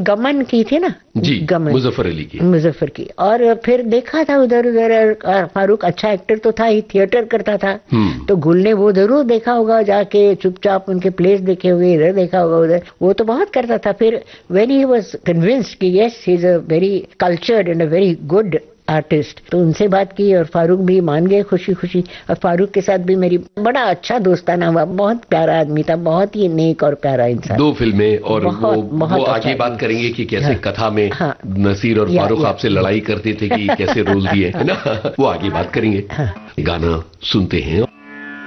गमन की थी ना जी, गमन, मुजफ्फर अली की, मुजफ्फर की। और फिर देखा था उधर उधर, फारूक अच्छा एक्टर तो था ही, थिएटर करता था, तो गुल ने वो जरूर देखा होगा, जाके चुपचाप उनके प्लेस देखे होंगे, इधर देखा होगा उधर, वो तो बहुत करता था। फिर व्हेन ही वाज कन्विंस्ड कि yes he is a very cultured and a very good artist, तो उनसे बात की और फारूक भी मान गए खुशी खुशी। और फारूक के साथ भी मेरी बड़ा अच्छा दोस्ताना हुआ, बहुत प्यारा आदमी था, बहुत ही नेक और प्यारा इंसान। 2 फिल्में, और बहुत, वो अच्छा आगे बात करेंगे कि कैसे कथा में नसीर और या, फारूक आपसे लड़ाई करते थे कि कैसे रोल दिए, है ना, वो आगे बात करेंगे। गाना सुनते हैं।